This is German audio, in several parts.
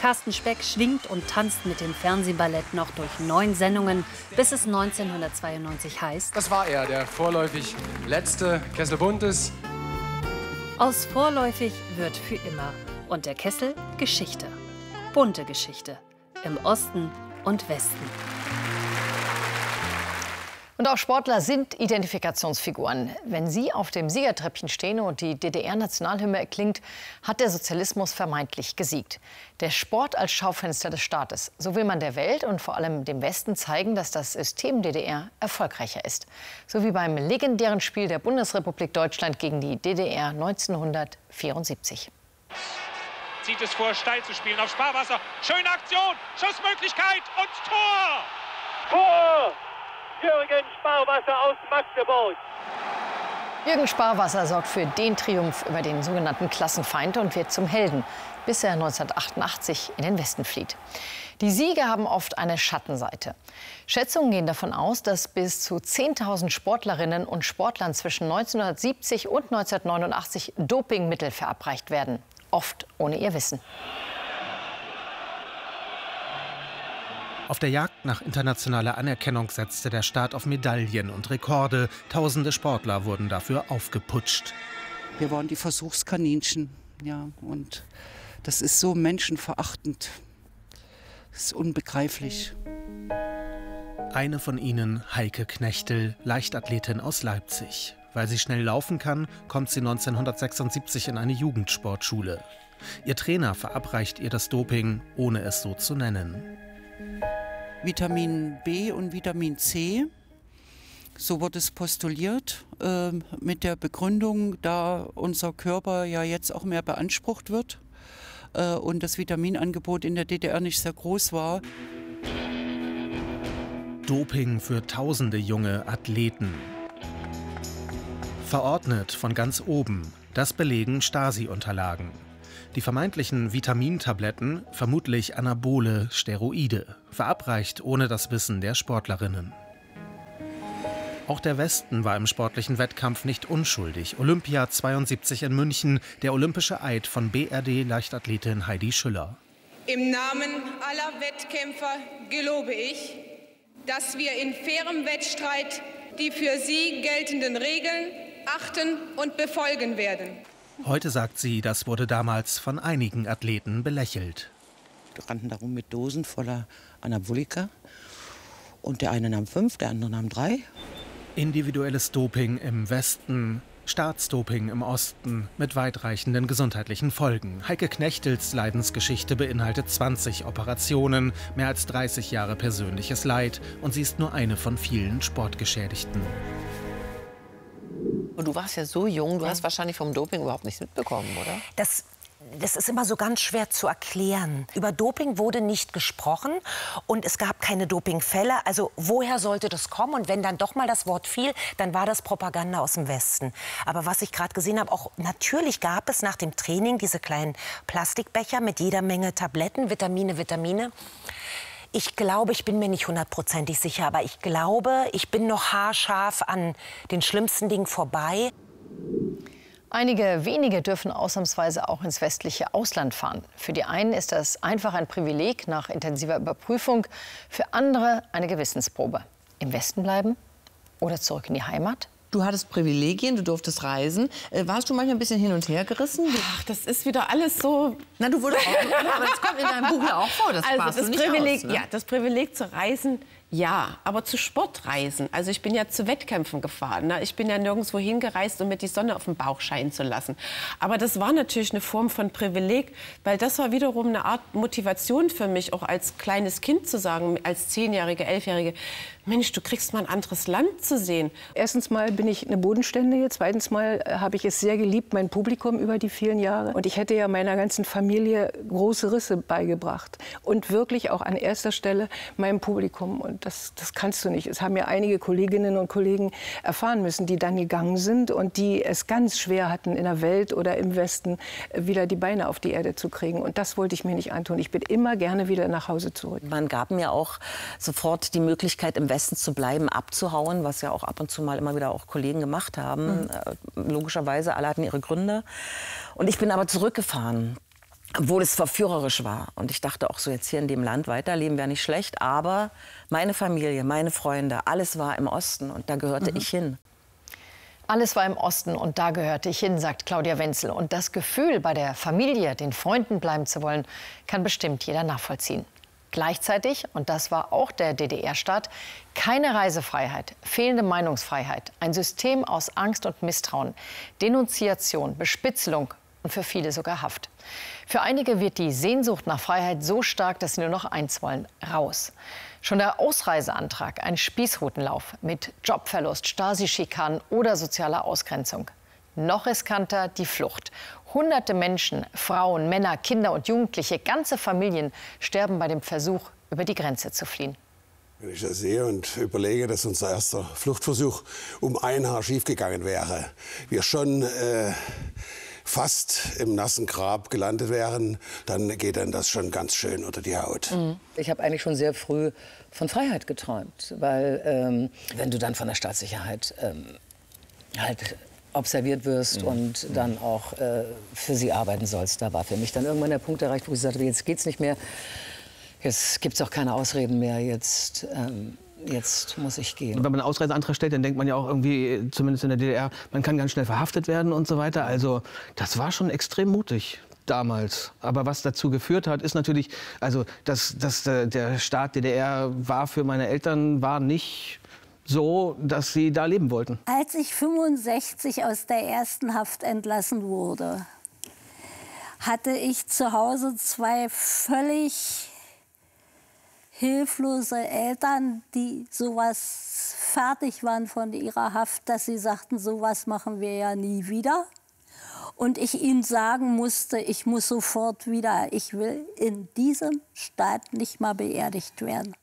Carsten Speck schwingt und tanzt mit dem Fernsehballett noch durch 9 Sendungen, bis es 1992 heißt: Das war er, der vorläufig letzte Kessel Buntes. Aus vorläufig wird für immer. Und der Kessel Geschichte. Bunte Geschichte. Im Osten und Westen. Und auch Sportler sind Identifikationsfiguren. Wenn sie auf dem Siegertreppchen stehen und die DDR-Nationalhymne erklingt, hat der Sozialismus vermeintlich gesiegt. Der Sport als Schaufenster des Staates. So will man der Welt und vor allem dem Westen zeigen, dass das System DDR erfolgreicher ist. So wie beim legendären Spiel der Bundesrepublik Deutschland gegen die DDR 1974. Zieht es vor, steil zu spielen auf Sparwasser. Schöne Aktion, Schussmöglichkeit und Tor! Tor! Jürgen Sparwasser aus Magdeburg. Jürgen Sparwasser sorgt für den Triumph über den sogenannten Klassenfeind und wird zum Helden, bis er 1988 in den Westen flieht. Die Siege haben oft eine Schattenseite. Schätzungen gehen davon aus, dass bis zu 10.000 Sportlerinnen und Sportlern zwischen 1970 und 1989 Dopingmittel verabreicht werden, oft ohne ihr Wissen. Auf der Jagd nach internationaler Anerkennung setzte der Staat auf Medaillen und Rekorde. Tausende Sportler wurden dafür aufgeputscht. Wir waren die Versuchskaninchen, ja, und das ist so menschenverachtend. Das ist unbegreiflich. Eine von ihnen, Heike Knechtel, Leichtathletin aus Leipzig. Weil sie schnell laufen kann, kommt sie 1976 in eine Jugendsportschule. Ihr Trainer verabreicht ihr das Doping, ohne es so zu nennen. Vitamin B und Vitamin C, so wird es postuliert, mit der Begründung, da unser Körper ja jetzt auch mehr beansprucht wird und das Vitaminangebot in der DDR nicht sehr groß war. Doping für tausende junge Athleten. Verordnet von ganz oben, das belegen Stasi-Unterlagen. Die vermeintlichen Vitamintabletten, vermutlich Anabole, Steroide, verabreicht ohne das Wissen der Sportlerinnen. Auch der Westen war im sportlichen Wettkampf nicht unschuldig. Olympia 72 in München, der olympische Eid von BRD-Leichtathletin Heidi Schüller. Im Namen aller Wettkämpfer gelobe ich, dass wir in fairem Wettstreit die für sie geltenden Regeln achten und befolgen werden. Heute sagt sie, das wurde damals von einigen Athleten belächelt. Die rannten darum mit Dosen voller Anabolika. Und der eine nahm 5, der andere nahm 3. Individuelles Doping im Westen, Staatsdoping im Osten mit weitreichenden gesundheitlichen Folgen. Heike Knechtels Leidensgeschichte beinhaltet 20 Operationen, mehr als 30 Jahre persönliches Leid. Und sie ist nur eine von vielen Sportgeschädigten. Und du warst ja so jung, du hast wahrscheinlich vom Doping überhaupt nichts mitbekommen, oder? Das ist immer so ganz schwer zu erklären. Über Doping wurde nicht gesprochen und es gab keine Dopingfälle. Also woher sollte das kommen? Und wenn dann doch mal das Wort fiel, dann war das Propaganda aus dem Westen. Aber was ich gerade gesehen habe, auch natürlich gab es nach dem Training diese kleinen Plastikbecher mit jeder Menge Tabletten, Vitamine. Ich glaube, ich bin mir nicht 100%ig sicher, aber ich glaube, ich bin noch haarscharf an den schlimmsten Dingen vorbei. Einige wenige dürfen ausnahmsweise auch ins westliche Ausland fahren. Für die einen ist das einfach ein Privileg nach intensiver Überprüfung, für andere eine Gewissensprobe. Im Westen bleiben oder zurück in die Heimat? Du hattest Privilegien, du durftest reisen. Warst du manchmal ein bisschen hin und her gerissen? Ach, das ist wieder alles so... Na, du wurdest auch... Aber das kommt in deinem Buch ja auch vor, das passt das nicht Privileg, aus, ne? ja, das Privileg zu reisen, ja, aber zu Sportreisen. Also ich bin ja zu Wettkämpfen gefahren. Ne? Ich bin ja nirgendwo hingereist, um mir die Sonne auf dem Bauch scheinen zu lassen. Aber das war natürlich eine Form von Privileg, weil das war wiederum eine Art Motivation für mich, auch als kleines Kind zu sagen, als 10-Jährige, 11-Jährige, Mensch, du kriegst mal ein anderes Land zu sehen. Erstens mal bin ich eine Bodenständige, zweitens mal habe ich es sehr geliebt, mein Publikum über die vielen Jahre. Und ich hätte ja meiner ganzen Familie große Risse beigebracht. Und wirklich auch an erster Stelle meinem Publikum. Und das kannst du nicht. Es haben ja einige Kolleginnen und Kollegen erfahren müssen, die dann gegangen sind und die es ganz schwer hatten, in der Welt oder im Westen wieder die Beine auf die Erde zu kriegen. Und das wollte ich mir nicht antun. Ich bin immer gerne wieder nach Hause zurück. Man gab mir auch sofort die Möglichkeit, im Westen zu bleiben, abzuhauen, was ja auch ab und zu mal immer wieder auch Kollegen gemacht haben. Logischerweise, alle hatten ihre Gründe. Und ich bin aber zurückgefahren. Obwohl es verführerisch war. Und ich dachte auch so, jetzt hier in dem Land weiterleben wäre nicht schlecht. Aber meine Familie, meine Freunde, alles war im Osten und da gehörte ich hin. Alles war im Osten und da gehörte ich hin, sagt Claudia Wenzel. Und das Gefühl, bei der Familie, den Freunden bleiben zu wollen, kann bestimmt jeder nachvollziehen. Gleichzeitig, und das war auch der DDR-Staat, keine Reisefreiheit, fehlende Meinungsfreiheit, ein System aus Angst und Misstrauen, Denunziation, Bespitzelung und für viele sogar Haft. Für einige wird die Sehnsucht nach Freiheit so stark, dass sie nur noch eins wollen: raus. Schon der Ausreiseantrag, ein Spießrutenlauf mit Jobverlust, Stasi-Schikanen oder sozialer Ausgrenzung. Noch riskanter die Flucht. Hunderte Menschen, Frauen, Männer, Kinder und Jugendliche, ganze Familien sterben bei dem Versuch, über die Grenze zu fliehen. Wenn ich das sehe und überlege, dass unser erster Fluchtversuch um ein Haar schiefgegangen wäre, wir schon fast im nassen Grab gelandet wären, dann geht dann das schon ganz schön unter die Haut. Ich habe eigentlich schon sehr früh von Freiheit geträumt, weil wenn du dann von der Staatssicherheit halt observiert wirst und dann auch für sie arbeiten sollst, da war für mich dann irgendwann der Punkt erreicht, wo ich sagte, jetzt geht's nicht mehr, jetzt gibt's auch keine Ausreden mehr, jetzt muss ich gehen. Wenn man einen Ausreiseantrag stellt, dann denkt man ja auch irgendwie, zumindest in der DDR, man kann ganz schnell verhaftet werden und so weiter. Also das war schon extrem mutig damals. Aber was dazu geführt hat, ist natürlich, also dass der Staat DDR war für meine Eltern, war nicht so, dass sie da leben wollten. Als ich 65 aus der ersten Haft entlassen wurde, hatte ich zu Hause zwei völlig hilflose Eltern, die sowas fertig waren von ihrer Haft, dass sie sagten, sowas machen wir ja nie wieder. Und ich ihnen sagen musste, ich muss sofort wieder, ich will in diesem Staat nicht mal beerdigt werden.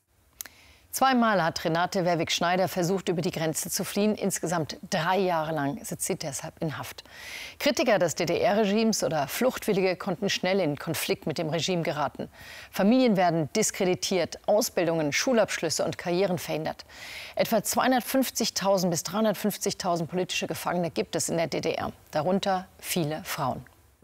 Zweimal hat Renate Werwig-Schneider versucht, über die Grenze zu fliehen. Insgesamt 3 Jahre lang sitzt sie deshalb in Haft. Kritiker des DDR-Regimes oder Fluchtwillige konnten schnell in Konflikt mit dem Regime geraten. Familien werden diskreditiert, Ausbildungen, Schulabschlüsse und Karrieren verhindert. Etwa 250.000 bis 350.000 politische Gefangene gibt es in der DDR, darunter viele Frauen.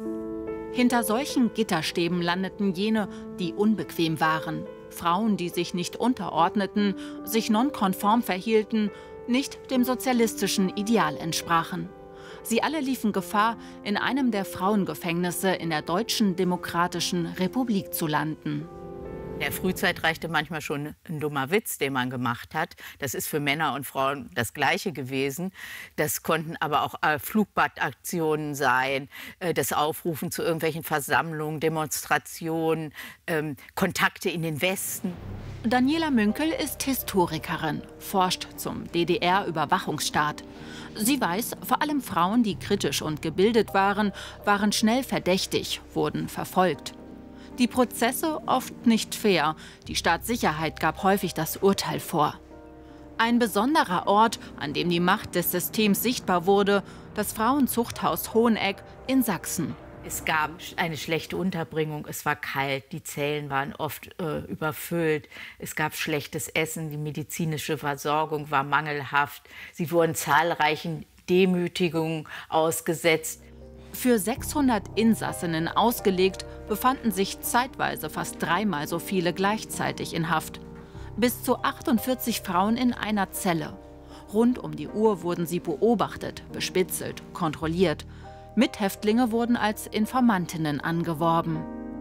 Hinter solchen Gitterstäben landeten jene, die unbequem waren. Frauen, die sich nicht unterordneten, sich nonkonform verhielten, nicht dem sozialistischen Ideal entsprachen. Sie alle liefen Gefahr, in einem der Frauengefängnisse in der Deutschen Demokratischen Republik zu landen. In der Frühzeit reichte manchmal schon ein dummer Witz, den man gemacht hat. Das ist für Männer und Frauen das Gleiche gewesen. Das konnten aber auch Flugbadaktionen sein, das Aufrufen zu irgendwelchen Versammlungen, Demonstrationen, Kontakte in den Westen. Daniela Münkel ist Historikerin, forscht zum DDR-Überwachungsstaat. Sie weiß, vor allem Frauen, die kritisch und gebildet waren, waren schnell verdächtig, wurden verfolgt. Die Prozesse oft nicht fair. Die Staatssicherheit gab häufig das Urteil vor. Ein besonderer Ort, an dem die Macht des Systems sichtbar wurde, das Frauenzuchthaus Hoheneck in Sachsen. Es gab eine schlechte Unterbringung, es war kalt, die Zellen waren oft überfüllt, es gab schlechtes Essen, die medizinische Versorgung war mangelhaft. Sie wurden zahlreichen Demütigungen ausgesetzt. Für 600 Insassinnen ausgelegt, befanden sich zeitweise fast 3-mal so viele gleichzeitig in Haft. Bis zu 48 Frauen in einer Zelle. Rund um die Uhr wurden sie beobachtet, bespitzelt, kontrolliert. Mithäftlinge wurden als Informantinnen angeworben.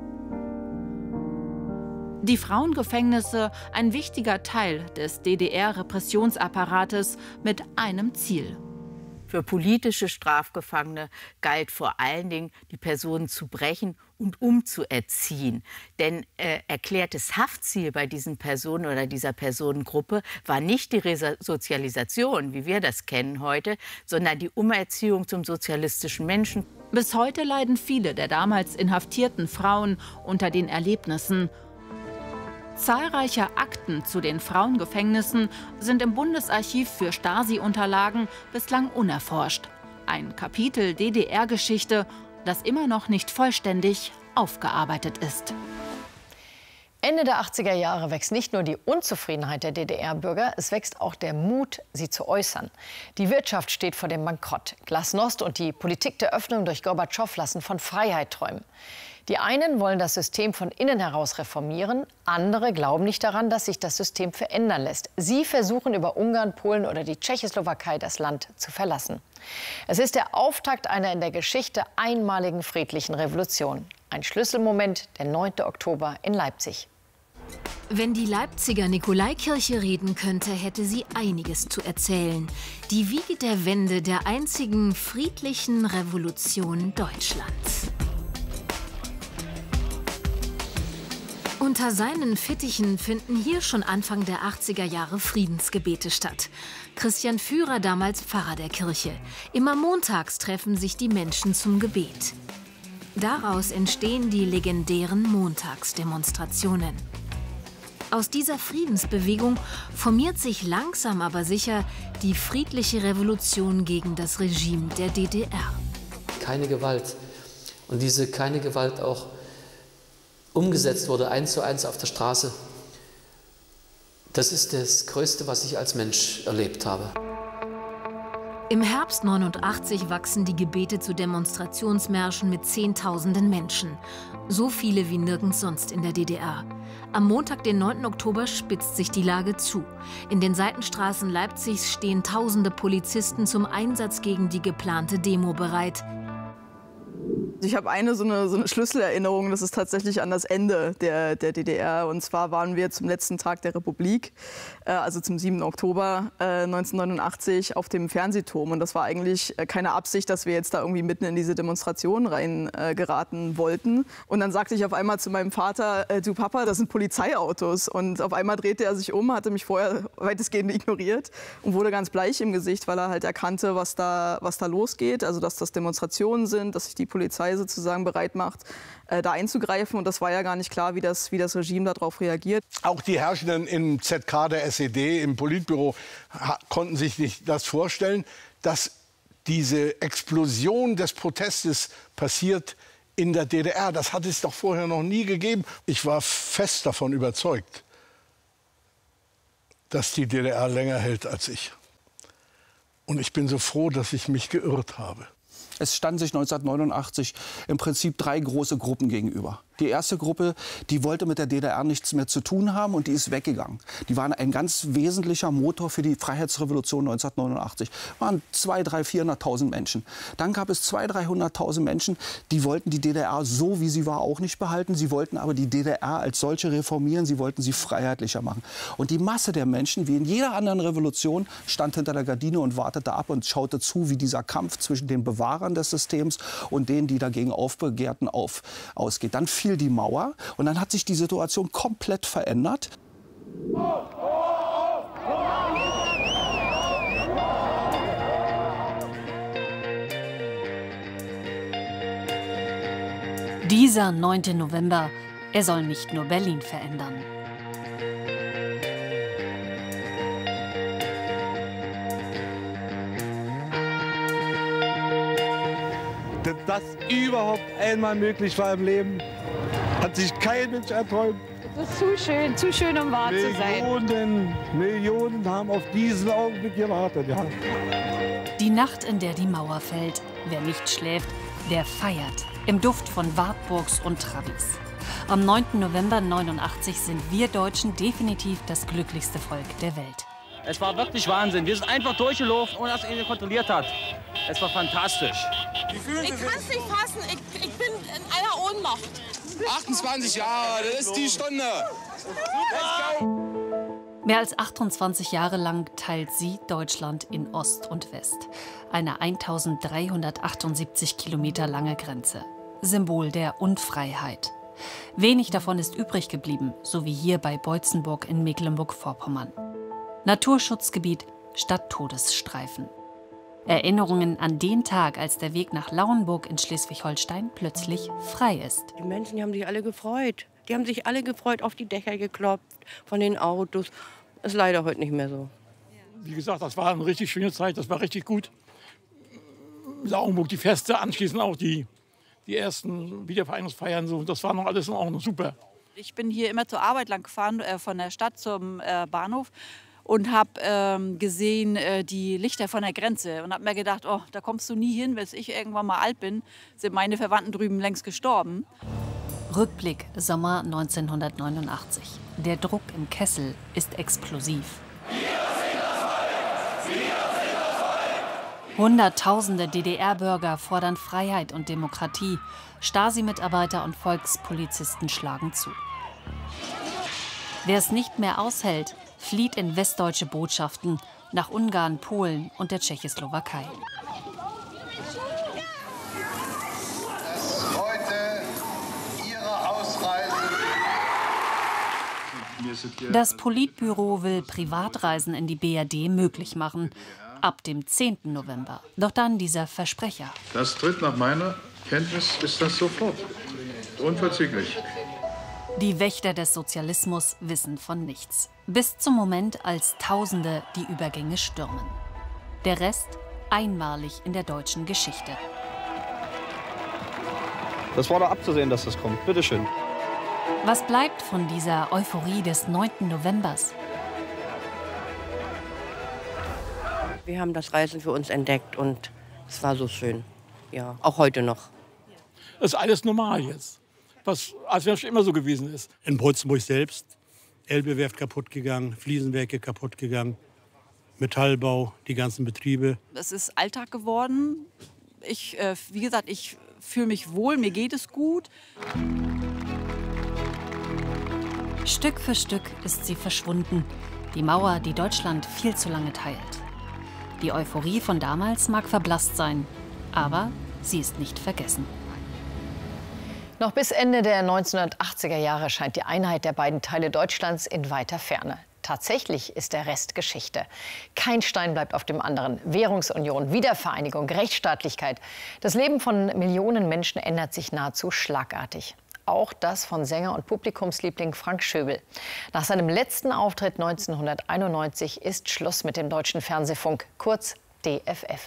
Die Frauengefängnisse, ein wichtiger Teil des DDR-Repressionsapparates mit einem Ziel. Für politische Strafgefangene galt vor allen Dingen, die Personen zu brechen und umzuerziehen. Denn erklärtes Haftziel bei diesen Personen oder dieser Personengruppe war nicht die Resozialisation, wie wir das kennen heute, sondern die Umerziehung zum sozialistischen Menschen. Bis heute leiden viele der damals inhaftierten Frauen unter den Erlebnissen. Zahlreiche Akten zu den Frauengefängnissen sind im Bundesarchiv für Stasi-Unterlagen bislang unerforscht. Ein Kapitel DDR-Geschichte, das immer noch nicht vollständig aufgearbeitet ist. Ende der 80er Jahre wächst nicht nur die Unzufriedenheit der DDR-Bürger, es wächst auch der Mut, sie zu äußern. Die Wirtschaft steht vor dem Bankrott. Glasnost und die Politik der Öffnung durch Gorbatschow lassen von Freiheit träumen. Die einen wollen das System von innen heraus reformieren, andere glauben nicht daran, dass sich das System verändern lässt. Sie versuchen über Ungarn, Polen oder die Tschechoslowakei das Land zu verlassen. Es ist der Auftakt einer in der Geschichte einmaligen friedlichen Revolution. Ein Schlüsselmoment, der 9. Oktober in Leipzig. Wenn die Leipziger Nikolaikirche reden könnte, hätte sie einiges zu erzählen. Die Wiege der Wende der einzigen friedlichen Revolution Deutschlands. Unter seinen Fittichen finden hier schon Anfang der 80er Jahre Friedensgebete statt. Christian Führer, damals Pfarrer der Kirche. Immer montags treffen sich die Menschen zum Gebet. Daraus entstehen die legendären Montagsdemonstrationen. Aus dieser Friedensbewegung formiert sich langsam aber sicher die friedliche Revolution gegen das Regime der DDR. Keine Gewalt. Und diese keine Gewalt auch umgesetzt wurde, 1:1 auf der Straße. Das ist das Größte, was ich als Mensch erlebt habe. Im Herbst 89 wachsen die Gebete zu Demonstrationsmärschen mit Zehntausenden Menschen. So viele wie nirgends sonst in der DDR. Am Montag, den 9. Oktober, spitzt sich die Lage zu. In den Seitenstraßen Leipzigs stehen tausende Polizisten zum Einsatz gegen die geplante Demo bereit. Ich habe so eine Schlüsselerinnerung, das ist tatsächlich an das Ende der DDR. Und zwar waren wir zum letzten Tag der Republik, also zum 7. Oktober 1989, auf dem Fernsehturm. Und das war eigentlich keine Absicht, dass wir jetzt da irgendwie mitten in diese Demonstration reingeraten wollten. Und dann sagte ich auf einmal zu meinem Vater, du Papa, das sind Polizeiautos. Und auf einmal drehte er sich um, hatte mich vorher weitestgehend ignoriert und wurde ganz bleich im Gesicht, weil er halt erkannte, was da losgeht. Also dass das Demonstrationen sind, dass sich die Polizei sozusagen bereit macht, da einzugreifen. Und das war ja gar nicht klar, wie das Regime darauf reagiert. Auch die Herrschenden im ZK der SED, im Politbüro, konnten sich nicht das vorstellen, dass diese Explosion des Protestes passiert in der DDR. Das hat es doch vorher noch nie gegeben. Ich war fest davon überzeugt, dass die DDR länger hält als ich. Und ich bin so froh, dass ich mich geirrt habe. Es standen sich 1989 im Prinzip 3 große Gruppen gegenüber. Die erste Gruppe, die wollte mit der DDR nichts mehr zu tun haben und die ist weggegangen. Die waren ein ganz wesentlicher Motor für die Freiheitsrevolution 1989. Das waren 200.000, 300.000, 400.000 Menschen. Dann gab es 200.000, 300.000 Menschen, die wollten die DDR so, wie sie war, auch nicht behalten. Sie wollten aber die DDR als solche reformieren. Sie wollten sie freiheitlicher machen. Und die Masse der Menschen, wie in jeder anderen Revolution, stand hinter der Gardine und wartete ab und schaute zu, wie dieser Kampf zwischen den Bewahrern des Systems und denen, die dagegen aufbegehrten, ausgeht. Dann fiel die Mauer und dann hat sich die Situation komplett verändert. Dieser 9. November, er soll nicht nur Berlin verändern. Dass das überhaupt einmal möglich war im Leben, hat sich kein Mensch erträumt. Das ist zu schön, um wahr zu sein. Millionen haben auf diesen Augenblick gewartet. Ja. Die Nacht, in der die Mauer fällt. Wer nicht schläft, der feiert. Im Duft von Wartburgs und Trabis. Am 9. November 89 sind wir Deutschen definitiv das glücklichste Volk der Welt. Es war wirklich Wahnsinn. Wir sind einfach durchgelaufen, ohne dass ihn kontrolliert hat. Es war fantastisch. Ich kann es nicht fassen. Ich bin in aller Ohnmacht. 28 Jahre, das ist die Stunde. Mehr als 28 Jahre lang teilt sie Deutschland in Ost und West. Eine 1378 Kilometer lange Grenze. Symbol der Unfreiheit. Wenig davon ist übrig geblieben, so wie hier bei Beutzenburg in Mecklenburg-Vorpommern. Naturschutzgebiet statt Todesstreifen. Erinnerungen an den Tag, als der Weg nach Lauenburg in Schleswig-Holstein plötzlich frei ist. Die Menschen, die haben sich alle gefreut. Die haben sich alle gefreut, auf die Dächer geklopft, von den Autos. Das ist leider heute nicht mehr so. Wie gesagt, das war eine richtig schöne Zeit, das war richtig gut. Lauenburg, die Feste, anschließend auch die ersten Wiedervereinigungsfeiern, so, das war noch alles auch noch super. Ich bin hier immer zur Arbeit lang gefahren, von der Stadt zum Bahnhof. Und habe gesehen die Lichter von der Grenze und habe mir gedacht, oh, da kommst du nie hin, bis ich irgendwann mal alt bin, sind meine Verwandten drüben längst gestorben. Rückblick Sommer 1989. Der Druck im Kessel ist explosiv. Hunderttausende DDR-Bürger fordern Freiheit und Demokratie. Stasi-Mitarbeiter und Volkspolizisten schlagen zu. Wer es nicht mehr aushält, flieht in westdeutsche Botschaften nach Ungarn, Polen und der Tschechoslowakei. Das Politbüro will Privatreisen in die BRD möglich machen. Ab dem 10. November. Doch dann dieser Versprecher. Das tritt nach meiner Kenntnis ist das sofort. Unverzüglich. Die Wächter des Sozialismus wissen von nichts. Bis zum Moment, als Tausende die Übergänge stürmen. Der Rest einmalig in der deutschen Geschichte. Das war doch abzusehen, dass das kommt. Bitte schön. Was bleibt von dieser Euphorie des 9. Novembers? Wir haben das Reisen für uns entdeckt und es war so schön. Ja, auch heute noch. Das ist alles normal jetzt, als wenn es schon immer so gewesen ist. In Brotzenburg selbst, Elbe-Werft kaputt gegangen, Fliesenwerke kaputt gegangen, Metallbau, die ganzen Betriebe. Es ist Alltag geworden. Wie gesagt, ich fühle mich wohl, mir geht es gut. Stück für Stück ist sie verschwunden. Die Mauer, die Deutschland viel zu lange teilt. Die Euphorie von damals mag verblasst sein, aber sie ist nicht vergessen. Noch bis Ende der 1980er Jahre scheint die Einheit der beiden Teile Deutschlands in weiter Ferne. Tatsächlich ist der Rest Geschichte. Kein Stein bleibt auf dem anderen. Währungsunion, Wiedervereinigung, Rechtsstaatlichkeit. Das Leben von Millionen Menschen ändert sich nahezu schlagartig. Auch das von Sänger und Publikumsliebling Frank Schöbel. Nach seinem letzten Auftritt 1991 ist Schluss mit dem deutschen Fernsehfunk, kurz DFF.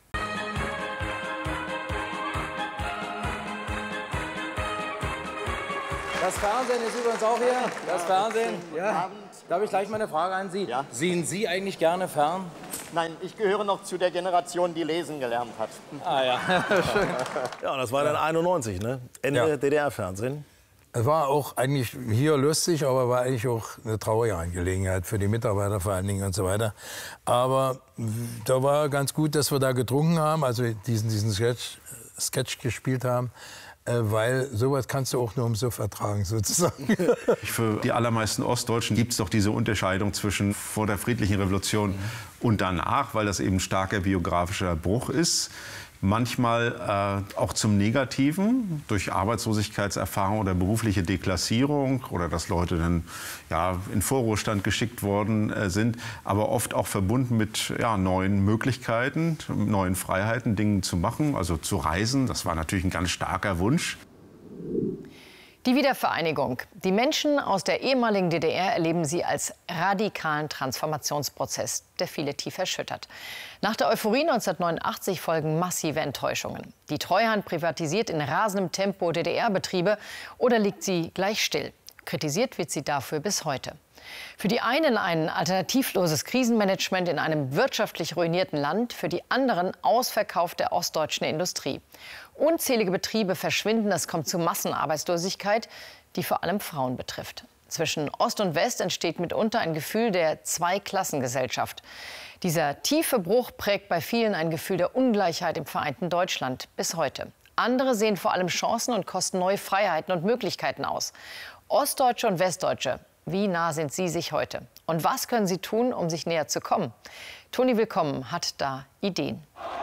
Das Fernsehen ist übrigens auch hier. Das Fernsehen. Ja. Darf ich gleich mal eine Frage an Sie? Ja. Sehen Sie eigentlich gerne fern? Nein, ich gehöre noch zu der Generation, die lesen gelernt hat. Ah ja, schön. Ja, das war dann 91, ne? Ende DDR-Fernsehen. Es war auch eigentlich hier lustig, aber war eigentlich auch eine traurige Angelegenheit für die Mitarbeiter vor allen Dingen und so weiter. Aber da war ganz gut, dass wir da getrunken haben, also diesen Sketch gespielt haben. Weil sowas kannst du auch nur umsonst vertragen, sozusagen. Für die allermeisten Ostdeutschen gibt es doch diese Unterscheidung zwischen vor der friedlichen Revolution und danach, weil das eben ein starker biografischer Bruch ist. Manchmal auch zum Negativen, durch Arbeitslosigkeitserfahrung oder berufliche Deklassierung oder dass Leute dann ja, in Vorruhestand geschickt worden sind, aber oft auch verbunden mit neuen Möglichkeiten, neuen Freiheiten, Dingen zu machen, also zu reisen. Das war natürlich ein ganz starker Wunsch. Die Wiedervereinigung. Die Menschen aus der ehemaligen DDR erleben sie als radikalen Transformationsprozess, der viele tief erschüttert. Nach der Euphorie 1989 folgen massive Enttäuschungen. Die Treuhand privatisiert in rasendem Tempo DDR-Betriebe oder liegt sie gleich still. Kritisiert wird sie dafür bis heute. Für die einen ein alternativloses Krisenmanagement in einem wirtschaftlich ruinierten Land, für die anderen Ausverkauf der ostdeutschen Industrie. Unzählige Betriebe verschwinden, es kommt zu Massenarbeitslosigkeit, die vor allem Frauen betrifft. Zwischen Ost und West entsteht mitunter ein Gefühl der Zweiklassengesellschaft. Dieser tiefe Bruch prägt bei vielen ein Gefühl der Ungleichheit im vereinten Deutschland bis heute. Andere sehen vor allem Chancen und kosten neue Freiheiten und Möglichkeiten aus. Ostdeutsche und Westdeutsche, wie nah sind sie sich heute? Und was können sie tun, um sich näher zu kommen? Toni Willkommen hat da Ideen.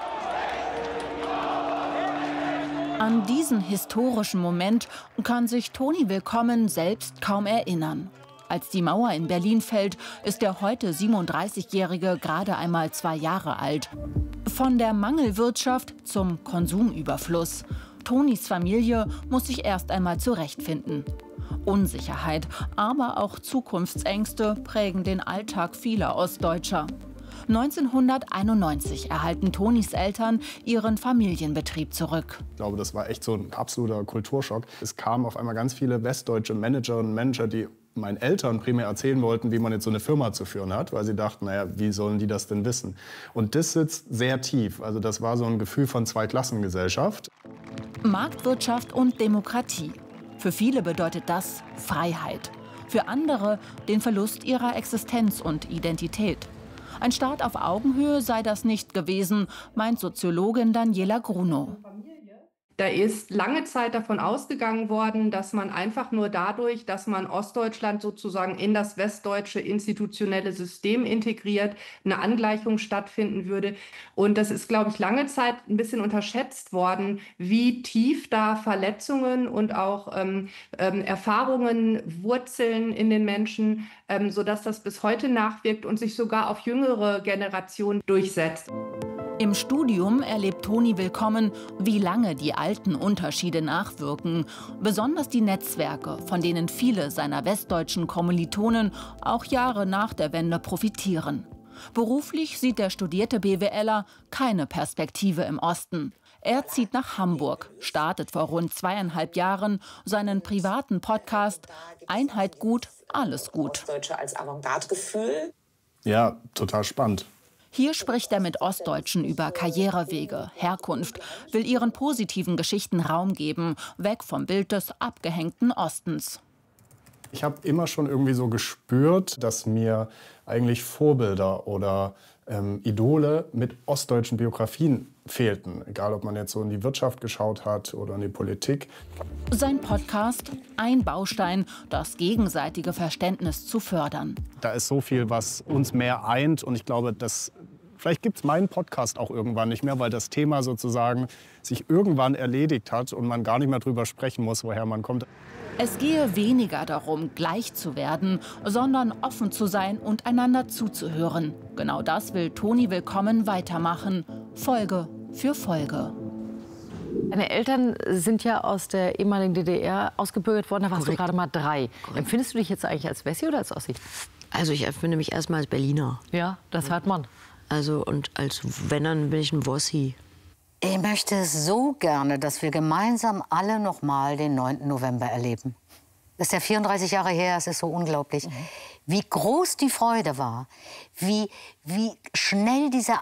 An diesen historischen Moment kann sich Toni Willkommen selbst kaum erinnern. Als die Mauer in Berlin fällt, ist der heute 37-Jährige gerade einmal 2 Jahre alt. Von der Mangelwirtschaft zum Konsumüberfluss. Tonis Familie muss sich erst einmal zurechtfinden. Unsicherheit, aber auch Zukunftsängste prägen den Alltag vieler Ostdeutscher. 1991 erhalten Tonis Eltern ihren Familienbetrieb zurück. Ich glaube, das war echt so ein absoluter Kulturschock. Es kamen auf einmal ganz viele westdeutsche Managerinnen und Manager, die meinen Eltern primär erzählen wollten, wie man jetzt so eine Firma zu führen hat, weil sie dachten, naja, wie sollen die das denn wissen? Und das sitzt sehr tief. Also das war so ein Gefühl von Zweiklassengesellschaft. Marktwirtschaft und Demokratie. Für viele bedeutet das Freiheit. Für andere den Verlust ihrer Existenz und Identität. Ein Staat auf Augenhöhe sei das nicht gewesen, meint Soziologin Daniela Grunow. Da ist lange Zeit davon ausgegangen worden, dass man einfach nur dadurch, dass man Ostdeutschland sozusagen in das westdeutsche institutionelle System integriert, eine Angleichung stattfinden würde. Und das ist, glaube ich, lange Zeit ein bisschen unterschätzt worden, wie tief da Verletzungen und auch Erfahrungen wurzeln in den Menschen, sodass das bis heute nachwirkt und sich sogar auf jüngere Generationen durchsetzt. Im Studium erlebt Toni Willkommen, wie lange die alten Unterschiede nachwirken. Besonders die Netzwerke, von denen viele seiner westdeutschen Kommilitonen auch Jahre nach der Wende profitieren. Beruflich sieht der studierte BWLer keine Perspektive im Osten. Er zieht nach Hamburg, startet vor rund 2,5 Jahren seinen privaten Podcast Einheit gut, alles gut. Ostdeutsche als Avantgarde-Gefühl. Ja, total spannend. Hier spricht er mit Ostdeutschen über Karrierewege, Herkunft, will ihren positiven Geschichten Raum geben, weg vom Bild des abgehängten Ostens. Ich habe immer schon irgendwie so gespürt, dass mir eigentlich Vorbilder oder Idole mit ostdeutschen Biografien fehlten. Egal, ob man jetzt so in die Wirtschaft geschaut hat oder in die Politik. Sein Podcast, ein Baustein, das gegenseitige Verständnis zu fördern. Da ist so viel, was uns mehr eint. Und ich glaube, vielleicht gibt es meinen Podcast auch irgendwann nicht mehr, weil das Thema sozusagen sich irgendwann erledigt hat und man gar nicht mehr drüber sprechen muss, woher man kommt. Es gehe weniger darum, gleich zu werden, sondern offen zu sein und einander zuzuhören. Genau das will Toni Willkommen weitermachen, Folge für Folge. Deine Eltern sind ja aus der ehemaligen DDR ausgebürgert worden, da warst du gerade mal 3. Empfindest du dich jetzt eigentlich als Wessi oder als Ossi? Also ich empfinde mich erstmal als Berliner. Ja, das hört man. Also und als wenn, dann bin ich ein Wossi. Ich möchte so gerne, dass wir gemeinsam alle noch mal den 9. November erleben. Das ist ja 34 Jahre her, es ist so unglaublich. Wie groß die Freude war, wie schnell dieser